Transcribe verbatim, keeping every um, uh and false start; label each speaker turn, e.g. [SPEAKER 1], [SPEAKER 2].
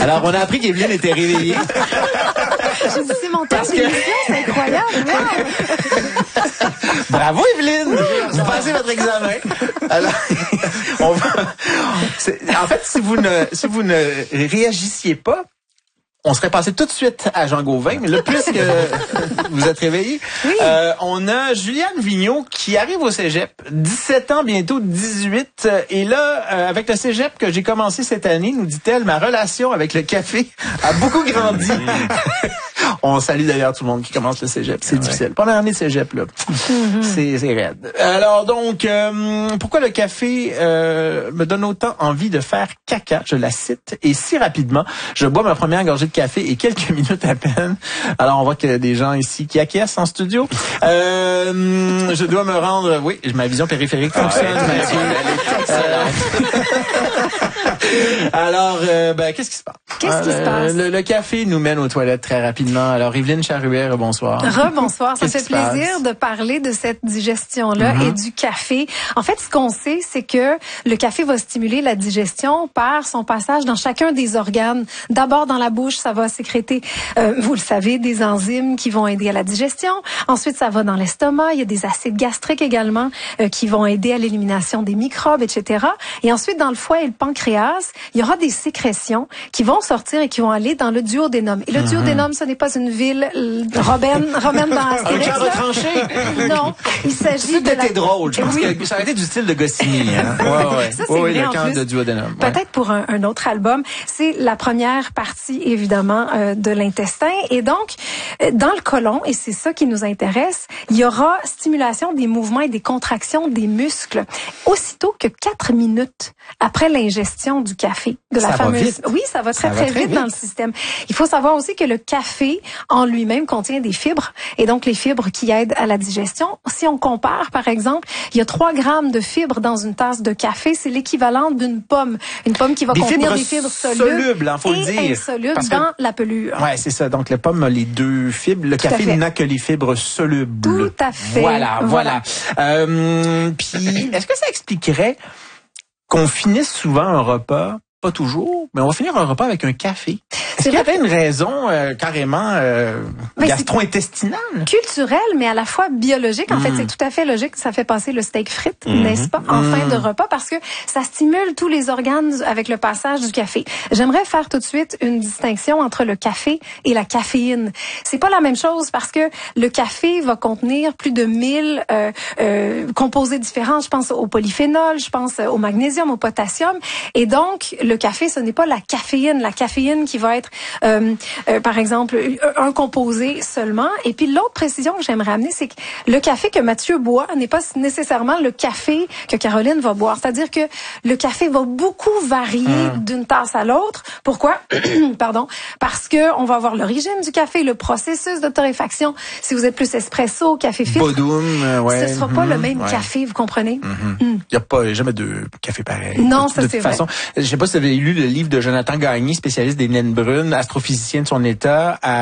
[SPEAKER 1] Alors, on a appris qu'Evelyne était réveillée.
[SPEAKER 2] J'ai dit, c'est mon temps d'émission, c'est incroyable. Wow.
[SPEAKER 1] Bravo, Evelyne! Vous passez votre examen. Alors, on va... En fait, si vous ne, si vous ne réagissiez pas, on serait passé tout de suite à Jean Gauvin, mais là, puisque vous êtes réveillés, oui. euh, on a Juliane Vigneault qui arrive au cégep, dix-sept ans, bientôt dix-huit, et là, euh, avec le cégep que j'ai commencé cette année, nous dit-elle, ma relation avec le café a beaucoup grandi. On salue d'ailleurs tout le monde qui commence le cégep, c'est ah difficile. Ouais. Première année de cégep, là, mm-hmm. c'est, c'est raide. Alors donc, euh, pourquoi le café euh, me donne autant envie de faire caca, je la cite, et si rapidement, je bois ma première gorgée de café et quelques minutes à peine. Alors, on voit qu'il y a des gens ici qui acquiescent en studio. Euh, je dois me rendre... Oui, ma vision périphérique fonctionne. Ah ouais, elle est excellente. Alors, euh, ben, qu'est-ce qui se passe?
[SPEAKER 2] Qu'est-ce qui
[SPEAKER 1] euh,
[SPEAKER 2] se passe?
[SPEAKER 1] Le, le café nous mène aux toilettes très rapidement. Alors, Evelyne Charouet, bonsoir.
[SPEAKER 2] Rebonsoir. Ça fait plaisir de parler de cette digestion-là mm-hmm. et du café. En fait, ce qu'on sait, c'est que le café va stimuler la digestion par son passage dans chacun des organes. D'abord, dans la bouche, ça va sécréter, euh, vous le savez, des enzymes qui vont aider à la digestion. Ensuite, ça va dans l'estomac. Il y a des acides gastriques également euh, qui vont aider à l'élimination des microbes, et cetera. Et ensuite, dans le foie et le pancréas, il y aura des sécrétions qui vont sortir et qui vont aller dans le duodénum. Et le mm-hmm. duodénum, ce n'est pas une ville romaine, romaine dans Astérix.
[SPEAKER 1] Un retranché.
[SPEAKER 2] Non, il s'agit de
[SPEAKER 1] C'était
[SPEAKER 2] la...
[SPEAKER 1] drôle. Je pense oui. que ça aurait été du style de Goscinny. Hein? Ouais, ouais.
[SPEAKER 2] Ça, c'est
[SPEAKER 1] ouais,
[SPEAKER 2] vrai,
[SPEAKER 1] le
[SPEAKER 2] en
[SPEAKER 1] camp
[SPEAKER 2] plus.
[SPEAKER 1] de duodénum.
[SPEAKER 2] Peut-être
[SPEAKER 1] ouais.
[SPEAKER 2] pour un, un autre album. C'est la première partie, évidemment, euh, de l'intestin. Et donc, euh, dans le côlon, et c'est ça qui nous intéresse, il y aura stimulation des mouvements et des contractions des muscles aussitôt que quatre minutes après l'ingestion du café. De la
[SPEAKER 1] ça
[SPEAKER 2] fameuse...
[SPEAKER 1] va vite.
[SPEAKER 2] Oui, ça va très,
[SPEAKER 1] ça
[SPEAKER 2] très,
[SPEAKER 1] va très
[SPEAKER 2] vite,
[SPEAKER 1] vite
[SPEAKER 2] dans le système. Il faut savoir aussi que le café, en lui-même, contient des fibres. Et donc, les fibres qui aident à la digestion. Si on compare, par exemple, il y a trois grammes de fibres dans une tasse de café. C'est l'équivalent d'une pomme. Une pomme qui va
[SPEAKER 1] des
[SPEAKER 2] contenir
[SPEAKER 1] fibres
[SPEAKER 2] des fibres solubles,
[SPEAKER 1] solubles hein, faut
[SPEAKER 2] et
[SPEAKER 1] le dire.
[SPEAKER 2] insolubles
[SPEAKER 1] Parce
[SPEAKER 2] dans
[SPEAKER 1] que...
[SPEAKER 2] la pelure.
[SPEAKER 1] Ouais, c'est ça. Donc, la pomme a les deux fibres. Le
[SPEAKER 2] Tout
[SPEAKER 1] café n'a que les fibres solubles.
[SPEAKER 2] Tout à fait.
[SPEAKER 1] Voilà, voilà. voilà. Euh, puis, est-ce que ça expliquerait qu'on finisse souvent un repas, pas toujours, mais on va finir un repas avec un café? Est-ce qu'il y avait une raison euh, carrément euh, gastro-intestinale?
[SPEAKER 2] Culturelle, mais à la fois biologique. En mmh. fait, c'est tout à fait logique. Ça fait passer le steak frites, mmh. n'est-ce pas, en mmh. fin de repas, parce que ça stimule tous les organes avec le passage du café. J'aimerais faire tout de suite une distinction entre le café et la caféine. C'est pas la même chose parce que le café va contenir plus de mille euh, euh, composés différents. Je pense au polyphénol, je pense au magnésium, au potassium. Et donc, le café, ce n'est pas la caféine. La caféine qui va être Euh, euh, par exemple, un composé seulement. Et puis l'autre précision que j'aimerais amener, c'est que le café que Mathieu boit n'est pas nécessairement le café que Caroline va boire. C'est-à-dire que le café va beaucoup varier mmh. d'une tasse à l'autre. Pourquoi? Pardon. Parce que on va avoir l'origine du café, le processus de torréfaction. Si vous êtes plus espresso, café filtre,
[SPEAKER 1] Bodoum, euh, ouais.
[SPEAKER 2] ce sera pas
[SPEAKER 1] mmh,
[SPEAKER 2] le même
[SPEAKER 1] ouais.
[SPEAKER 2] café, vous comprenez?
[SPEAKER 1] Il mmh. n'y a pas jamais de café pareil.
[SPEAKER 2] Non,
[SPEAKER 1] de,
[SPEAKER 2] ça
[SPEAKER 1] de
[SPEAKER 2] c'est
[SPEAKER 1] toute façon,
[SPEAKER 2] vrai.
[SPEAKER 1] Je sais pas si vous avez lu le livre de Jonathan Gagné, spécialiste des naines brunes, astrophysicien de son état, à